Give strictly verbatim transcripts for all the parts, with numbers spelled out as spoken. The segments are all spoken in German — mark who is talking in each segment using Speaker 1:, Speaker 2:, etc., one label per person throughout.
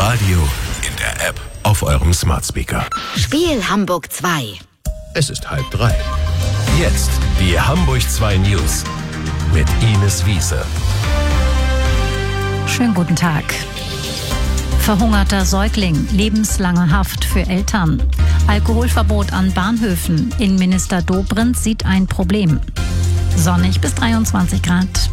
Speaker 1: Radio, in der App, auf eurem Smart Speaker.
Speaker 2: Spiel Hamburg zwei.
Speaker 1: Es ist halb drei. Jetzt die Hamburg zwei News mit Ines Wiese.
Speaker 3: Schönen guten Tag. Verhungerter Säugling, lebenslange Haft für Eltern. Alkoholverbot an Bahnhöfen. Innenminister Dobrindt sieht ein Problem. Sonnig bis dreiundzwanzig Grad.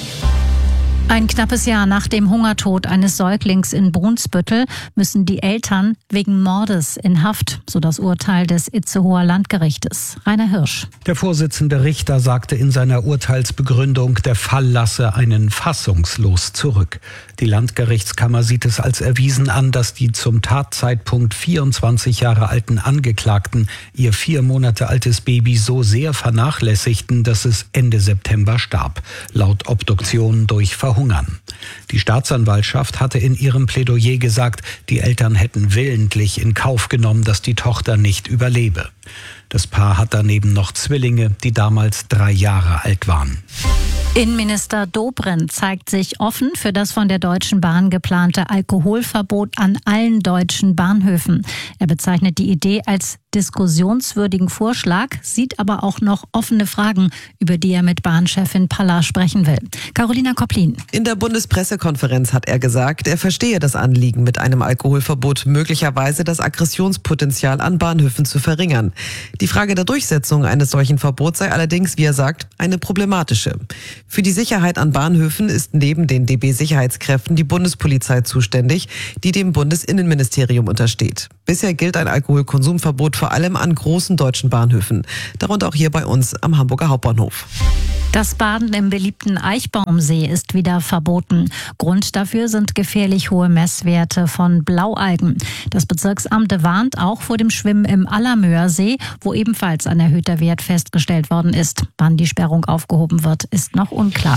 Speaker 3: Ein knappes Jahr nach dem Hungertod eines Säuglings in Brunsbüttel müssen die Eltern wegen Mordes in Haft, so das Urteil des Itzehoer Landgerichtes. Rainer Hirsch.
Speaker 4: Der Vorsitzende Richter sagte in seiner Urteilsbegründung, der Fall lasse einen fassungslos zurück. Die Landgerichtskammer sieht es als erwiesen an, dass die zum Tatzeitpunkt vierundzwanzig Jahre alten Angeklagten ihr vier Monate altes Baby so sehr vernachlässigten, dass es Ende September starb, laut Obduktion durch Verhungern. Die Staatsanwaltschaft hatte in ihrem Plädoyer gesagt, die Eltern hätten willentlich in Kauf genommen, dass die Tochter nicht überlebe. Das Paar hat daneben noch Zwillinge, die damals drei Jahre alt waren.
Speaker 3: Innenminister Dobrindt zeigt sich offen für das von der Deutschen Bahn geplante Alkoholverbot an allen deutschen Bahnhöfen. Er bezeichnet die Idee als diskussionswürdigen Vorschlag, sieht aber auch noch offene Fragen, über die er mit Bahnchefin Palla sprechen will. Carolina Kopplin.
Speaker 5: In der Bundespressekonferenz hat er gesagt, er verstehe das Anliegen, mit einem Alkoholverbot möglicherweise das Aggressionspotenzial an Bahnhöfen zu verringern. Die Frage der Durchsetzung eines solchen Verbots sei allerdings, wie er sagt, eine problematische. Für die Sicherheit an Bahnhöfen ist neben den D B-Sicherheitskräften die Bundespolizei zuständig, die dem Bundesinnenministerium untersteht. Bisher gilt ein Alkoholkonsumverbot vor allem an großen deutschen Bahnhöfen, darunter auch hier bei uns am Hamburger Hauptbahnhof.
Speaker 3: Das Baden im beliebten Eichbaumsee ist wieder verboten. Grund dafür sind gefährlich hohe Messwerte von Blaualgen. Das Bezirksamt warnt auch vor dem Schwimmen im Allermöer See, wo ebenfalls ein erhöhter Wert festgestellt worden ist. Wann die Sperrung aufgehoben wird, ist noch unklar.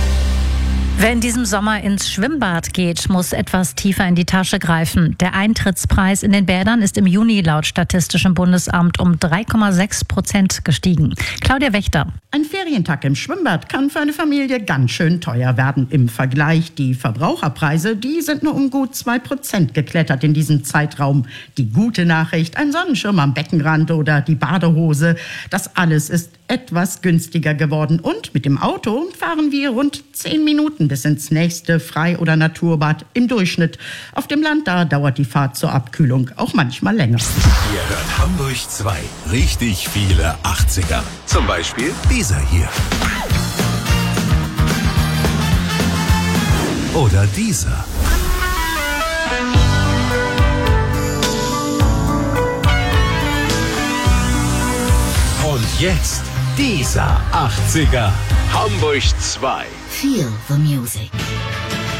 Speaker 3: Wer in diesem Sommer ins Schwimmbad geht, muss etwas tiefer in die Tasche greifen. Der Eintrittspreis in den Bädern ist im Juni laut Statistischem Bundesamt um drei Komma sechs Prozent gestiegen. Claudia Wächter.
Speaker 6: Ein Ferientag im Schwimmbad kann für eine Familie ganz schön teuer werden. Im Vergleich die Verbraucherpreise, die sind nur um gut zwei Prozent geklettert in diesem Zeitraum. Die gute Nachricht, ein Sonnenschirm am Beckenrand oder die Badehose, das alles ist etwas günstiger geworden. Und mit dem Auto fahren wir rund zehn Minuten bis ins nächste Frei- oder Naturbad im Durchschnitt. Auf dem Land, da dauert die Fahrt zur Abkühlung auch manchmal länger.
Speaker 1: Ihr hört Hamburg zwei. Richtig viele achtziger. Zum Beispiel dieser hier. Oder dieser. Und jetzt dieser achtziger. Hamburg zwei.
Speaker 2: Feel the music.